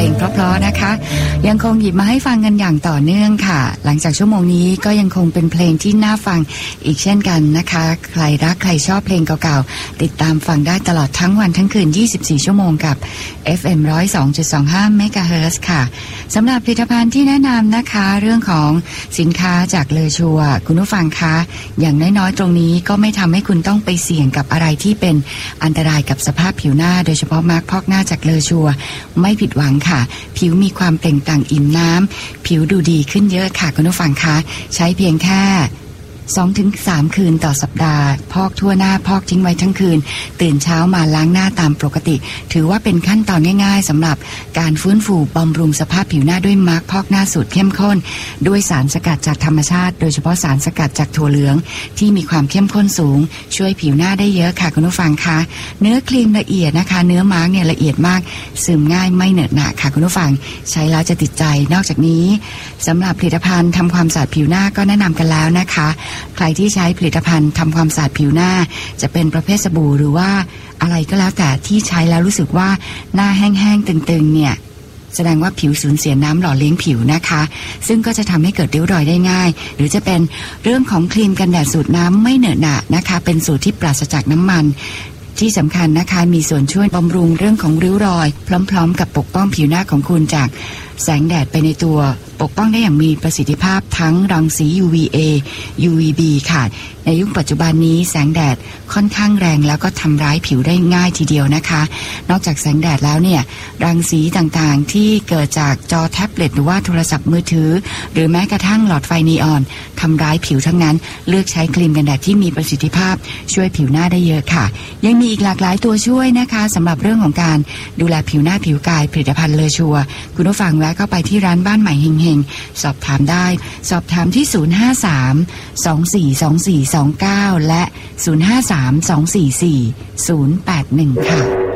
งเพราะๆนะคะยังคงหยิบมาให้ฟังกันอย่างต่อเนื่องค่ะหลังจากชั่วโมงนี้ก็ยังคงเป็นเพลงที่น่าฟังอีกเช่นกันนะคะใครรักใครชอบเพลงเก่าๆติดตามฟังได้ตลอดทั้งวันทั้งคืน24ชั่วโมงกับ FM 102.25 MHz ค่ะสำหรับผลิตภัณฑ์ที่แนะนำนะคะเรื่องของสินค้าจากเลอชัวคุณผู้ฟังคะอย่างน้อยๆตรงนี้ก็ไม่ทำให้คุณต้องไปเสี่ยงกับอะไรที่เป็นอันตรายกับสภาพผิวหน้าโดยเฉพาะมาร์คพอกหน้าจากเลอชัวไม่ผิดหวังค่ะผิวมีความเปล่งปลั่งอิ่มน้ำผิวดูดีขึ้นเยอะค่ะคุณผู้ฟังคะใช้เพียงแค่2-3 คืนต่อสัปดาห์พอกทั่วหน้าพอกทิ้งไว้ทั้งคืนตื่นเช้ามาล้างหน้าตามปกติถือว่าเป็นขั้นตอนง่ายๆสำหรับการฟื้นฟูบำรุงสภาพผิวหน้าด้วยมาร์คพอกหน้าสูตรเข้มข้นด้วยสารสกัดจากธรรมชาติโดยเฉพาะสารสกัดจากถั่วเหลืองที่มีความเข้มข้นสูงช่วยผิวหน้าได้เยอะค่ะคุณผู้ฟังคะเนื้อครีมละเอียดนะคะเนื้อมาร์คเนี่ยละเอียดมากซึมง่ายไม่เหนอะหนะค่ะคุณผู้ฟังใช้แล้วจะติดใจนอกจากนี้สำหรับผลิตภัณฑ์ทำความสะอาดผิวหน้าก็แนะนำกันแล้วนะคะใครที่ใช้ผลิตภัณฑ์ทำความสะอาดผิวหน้าจะเป็นประเภทสบู่หรือว่าอะไรก็แล้วแต่ที่ใช้แล้วรู้สึกว่าหน้าแห้งๆตึงๆเนี่ยแสดงว่าผิวสูญเสียน้ำหล่อเลี้ยงผิวนะคะซึ่งก็จะทำให้เกิดริ้วรอยได้ง่ายหรือจะเป็นเรื่องของครีมกันแดดสูตรน้ำไม่เหนอะหนะนะคะเป็นสูตรที่ปราศจากน้ำมันที่สำคัญนะคะมีส่วนช่วยบำรุงเรื่องของริ้วรอยพร้อมๆกับปกป้องผิวหน้าของคุณจากแสงแดดไปในตัวปกป้องได้อย่างมีประสิทธิภาพทั้งรังสี UVA UVB ค่ะในยุคปัจจุบันนี้แสงแดดค่อนข้างแรงแล้วก็ทำร้ายผิวได้ง่ายทีเดียวนะคะนอกจากแสงแดดแล้วเนี่ยรังสีต่างๆที่เกิดจากจอแท็บเล็ตหรือว่าโทรศัพท์มือถือหรือแม้กระทั่งหลอดไฟนีออนทำร้ายผิวทั้งนั้นเลือกใช้ครีมกันแดดที่มีประสิทธิภาพช่วยผิวหน้าได้เยอะค่ะยังมีอีกหลากหลายตัวช่วยนะคะสำหรับเรื่องของการดูแลผิวหน้าผิวกายผลิตภัณฑ์เลอชัวคุณผู้ฟังแวะเข้าไปที่ร้านบ้านใหม่เฮงๆสอบถามได้สอบถามที่053-242429และ053-244-081ค่ะ